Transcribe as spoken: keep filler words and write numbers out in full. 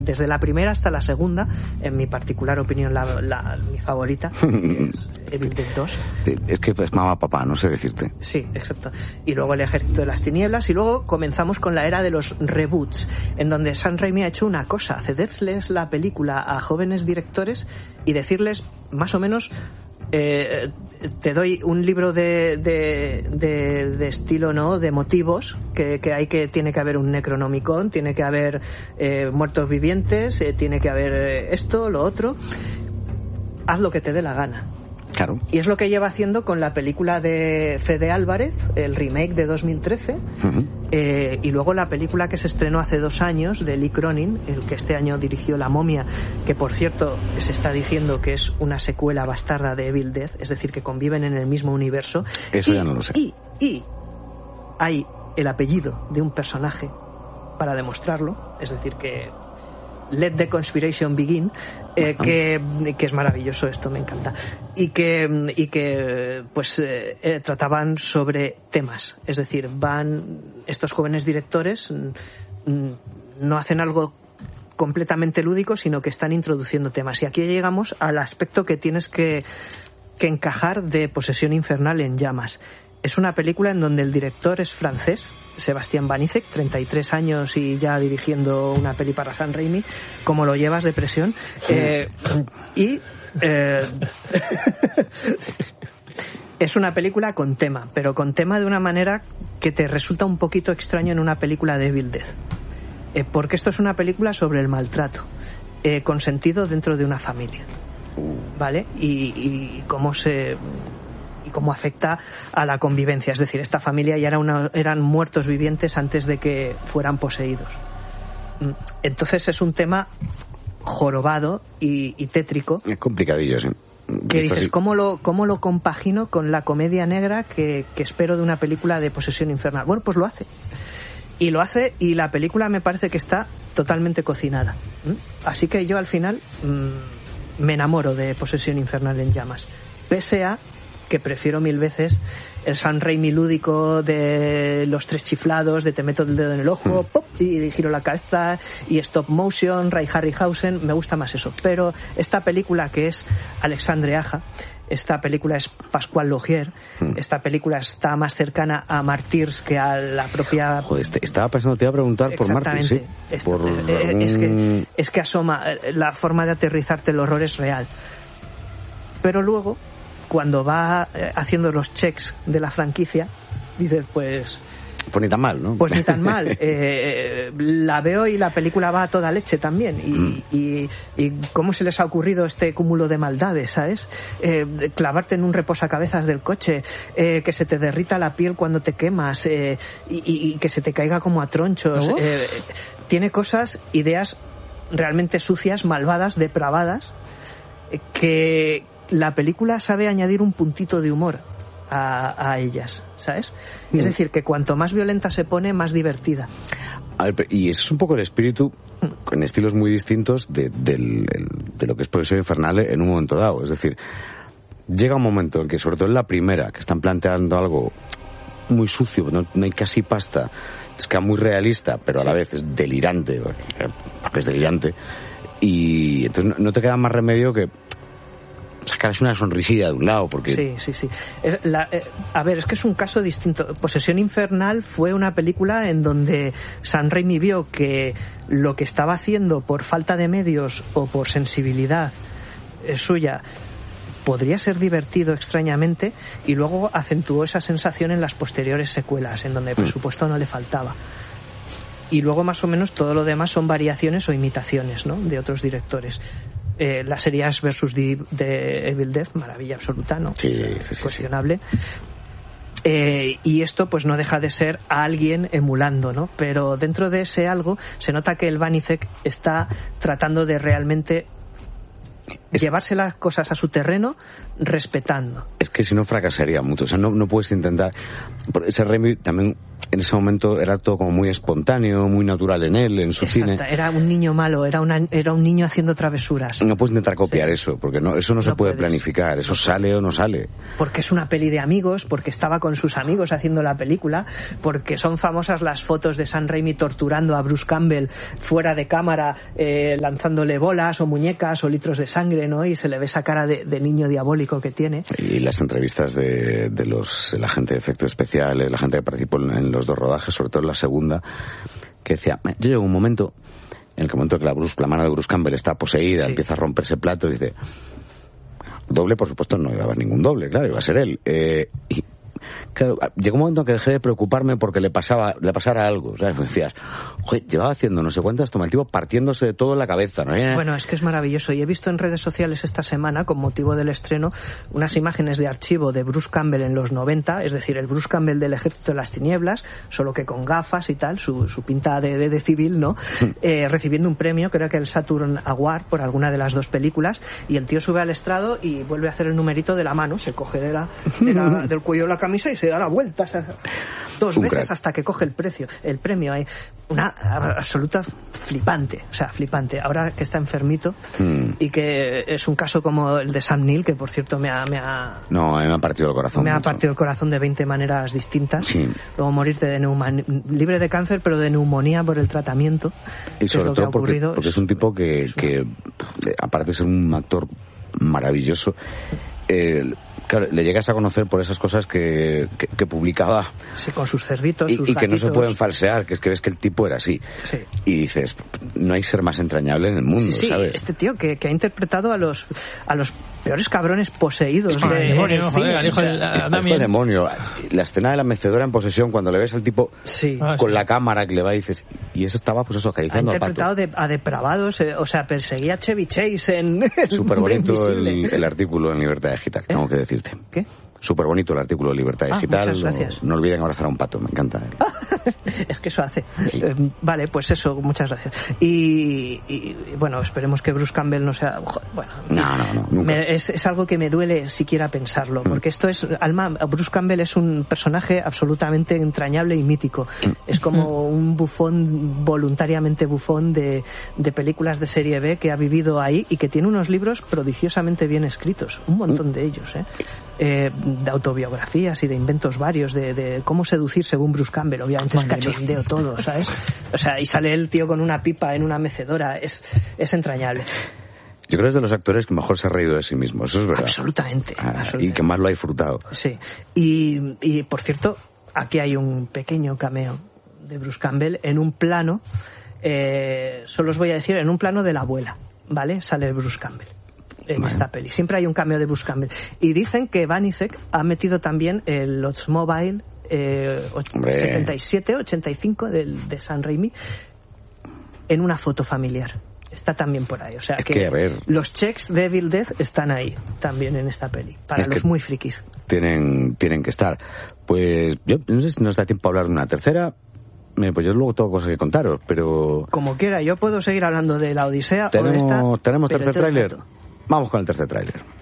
Desde la primera hasta la segunda, en mi particular opinión, la, la, mi favorita, es Evil Dead dos. Sí, es que es mamá papá, no sé decirte. Sí, exacto. Y luego El Ejército de las Tinieblas, y luego comenzamos con la era de los reboots, en donde Sam Raimi ha hecho una cosa, cederles la película a jóvenes directores y decirles, más o menos, eh, te doy un libro de, de, de, de estilo, ¿no?, de motivos, que, que hay que tiene que haber un Necronomicon, tiene que haber eh, muertos vivientes, eh, tiene que haber eh, esto, lo otro. Haz lo que te dé la gana. Claro. Y es lo que lleva haciendo con la película de Fede Álvarez, el remake de dos mil trece, uh-huh. eh, y luego la película que se estrenó hace dos años de Lee Cronin, el que este año dirigió La Momia, que por cierto se está diciendo que es una secuela bastarda de Evil Dead, es decir, que conviven en el mismo universo. Eso y, ya no lo sé. Y, y hay el apellido de un personaje para demostrarlo, es decir, que Let the Conspiration Begin, eh, que, que es maravilloso, esto me encanta, y que, y que pues eh, eh, trataban sobre temas, es decir, van estos jóvenes directores, mm, no hacen algo completamente lúdico, sino que están introduciendo temas, y aquí llegamos al aspecto que tienes que, que encajar de Posesión Infernal en Llamas. Es una película en donde el director es francés, Sebastián Banizek, treinta y tres años y ya dirigiendo una peli para Sam Raimi. ¿Cómo lo llevas de presión? Sí. Eh, y eh, es una película con tema, pero con tema de una manera que te resulta un poquito extraño en una película de Evil Dead. Eh, porque esto es una película sobre el maltrato, eh, con sentido dentro de una familia, ¿vale? Y, y cómo se... y cómo afecta a la convivencia, es decir, esta familia ya era una, eran muertos vivientes antes de que fueran poseídos. Entonces es un tema jorobado y, y tétrico. Es complicadillo, sí. Que Esto dices, sí. ¿cómo lo, cómo lo compagino con la comedia negra que, que espero de una película de Posesión Infernal? Bueno, pues lo hace. Y lo hace, y la película me parece que está totalmente cocinada. Así que yo al final mmm, me enamoro de Posesión Infernal en Llamas. Pese a que prefiero mil veces el Sam Raimi lúdico de los tres chiflados, de te meto el dedo en el ojo, pop, y giro la cabeza, y stop motion, Ray Harryhausen, me gusta más eso. Pero esta película, que es Alexandre Aja, esta película es Pascual Laugier, esta película está más cercana a Martyrs que a la propia... Joder, estaba pensando, te iba a preguntar por Martyrs, ¿sí? Esta, por eh, algún... es, que, es que asoma, la forma de aterrizarte el horror es real. Pero luego, cuando va haciendo los checks de la franquicia, dices, pues... Pues ni tan mal, ¿no? Pues ni tan mal. Eh, la veo y la película va a toda leche también. Y, mm. y, y cómo se les ha ocurrido este cúmulo de maldades, ¿sabes? Eh, clavarte en un reposacabezas del coche, eh, que se te derrita la piel cuando te quemas, eh, y, y que se te caiga como a tronchos. ¿No? Eh, tiene cosas, ideas realmente sucias, malvadas, depravadas, que la película sabe añadir un puntito de humor a, a ellas, ¿sabes? Mm. Es decir, que cuanto más violenta se pone, más divertida. A ver, y ese es un poco el espíritu, con estilos muy distintos, de, de, de, de lo que es Posesión Infernal en un momento dado. Es decir, llega un momento en que, sobre todo en la primera, que están planteando algo muy sucio, no, no hay casi pasta, es que es muy realista, pero a la vez es delirante, porque es delirante, y entonces no, no te queda más remedio que sacarse una sonrisilla de un lado, porque... Sí, sí, sí. Es la, eh, a ver, es que es un caso distinto. Posesión Infernal fue una película en donde Sam Raimi vio que lo que estaba haciendo por falta de medios o por sensibilidad eh, suya podría ser divertido extrañamente, y luego acentuó esa sensación en las posteriores secuelas, en donde el presupuesto no le faltaba. Y luego más o menos todo lo demás son variaciones o imitaciones, ¿no?, de otros directores. Eh, la serie Ash versus de, de Evil Dead, maravilla absoluta, ¿no? Sí, sí, sí, cuestionable. Sí. Eh, y esto pues no deja de ser a alguien emulando, ¿no? Pero dentro de ese algo se nota que el Banizek está tratando de realmente Es, llevarse las cosas a su terreno respetando. Es que si no fracasaría mucho. O sea, no, no puedes intentar... Ese Raimi también en ese momento era todo como muy espontáneo, muy natural en él, en su Exacto. cine. Era un niño malo, era, una, era un niño haciendo travesuras. No puedes intentar copiar sí. eso, porque no, eso no, no se puede puedes. planificar. Eso sale o no sale. Porque es una peli de amigos, porque estaba con sus amigos haciendo la película, porque son famosas las fotos de Sam Raimi torturando a Bruce Campbell fuera de cámara, eh, lanzándole bolas o muñecas o litros de sangre, ¿no? Y se le ve esa cara de, de niño diabólico que tiene. Y las entrevistas de, de los la gente de efectos especiales, la gente que participó en los dos rodajes, sobre todo en la segunda, que decía, yo llego a un momento en el momento que la, Bruce, la mano de Bruce Campbell está poseída, sí. empieza a romperse plato y dice, doble, por supuesto, no iba a haber ningún doble, claro, iba a ser él. Eh, y claro, llegó un momento en que dejé de preocuparme porque le pasaba le pasara algo, ¿sabes? Me decías, joder, llevaba haciendo no sé cuántas tomas, el tipo partiéndose de todo en la cabeza, ¿no? Bueno, es que es maravilloso. Y he visto en redes sociales esta semana, con motivo del estreno, unas imágenes de archivo de Bruce Campbell en los noventa, es decir, el Bruce Campbell del Ejército de las Tinieblas, solo que con gafas y tal, su, su pinta de, de, de civil, ¿no? Eh, recibiendo un premio, creo que el Saturn Award, por alguna de las dos películas, y el tío sube al estrado y vuelve a hacer el numerito de la mano, se coge de la, de la, del cuello de la camisa y se da la vuelta dos un veces crack. Hasta que coge el precio, el premio. Hay una absoluta flipante, o sea, flipante. Ahora que está enfermito mm. y que es un caso como el de Sam Neill, que por cierto me ha, me ha no, me ha partido el corazón. Me mucho. ha partido el corazón de veinte maneras distintas. Sí. Luego morirte de neumonía, libre de cáncer, pero de neumonía por el tratamiento. Y sobre es lo todo que ha ocurrido. Porque, porque es un tipo que, que aparte de ser un actor maravilloso, eh, claro, le llegas a conocer por esas cosas que, que, que publicaba. Sí, con sus cerditos, y, sus y que gatitos. No se pueden falsear, que es que ves que el tipo era así. Sí. Y dices, no hay ser más entrañable en el mundo, sí, sí, ¿sabes? Este tío que, que ha interpretado a los a los peores cabrones poseídos es de, de, demonio, de joder, al hijo del el demonio. La escena de la mecedora en posesión, cuando le ves al tipo sí. con ah, la sí. cámara que le va y dices, y eso estaba pues eso acariciando al pato. Ha interpretado de, a depravados, eh, o sea, perseguía a Chevy Chase en... Súper bonito el, el artículo en Libertad Digital, tengo ¿Eh? que decirte. ¿Qué? Súper bonito el artículo de Libertad ah, Digital. Muchas gracias. No, no olviden abrazar a un pato, me encanta. Es que eso hace. Sí. Eh, vale, pues eso, muchas gracias. Y, y bueno, esperemos que Bruce Campbell no sea... Bueno, no, no, no, nunca. Me, es, es algo que me duele siquiera pensarlo, porque mm. esto es... Alma, Bruce Campbell es un personaje absolutamente entrañable y mítico. Mm. Es como un bufón, voluntariamente bufón de, de películas de serie B que ha vivido ahí y que tiene unos libros prodigiosamente bien escritos. Un montón mm. de ellos, ¿eh? Eh, de autobiografías y de inventos varios de, de cómo seducir según Bruce Campbell. Obviamente es cachondeo todo, ¿sabes? O sea, y sale el tío con una pipa en una mecedora. Es, es entrañable. Yo creo que es de los actores que mejor se ha reído de sí mismo, eso es verdad. Absolutamente. Ah, absolutamente. Y que más lo ha disfrutado. Sí. Y, y, por cierto, aquí hay un pequeño cameo de Bruce Campbell en un plano, eh, solo os voy a decir, en un plano de la abuela, ¿vale? Sale Bruce Campbell en bueno. esta peli. Siempre hay un cameo de Bruce Campbell. Y dicen que Banizek ha metido también el Oldsmobile eh, setenta y siete, ochenta y cinco del, de Sam Raimi en una foto familiar. Está también por ahí. O sea es que, que a ver, los checks de Evil Dead están ahí también en esta peli. Para los muy frikis. Tienen, tienen que estar. Pues yo no sé si nos da tiempo a hablar de una tercera. Pues yo luego tengo cosas que contaros, pero... Como quiera, yo puedo seguir hablando de la Odisea tenemos, o de esta... ¿Tenemos tercer tráiler? Vamos con el tercer tráiler.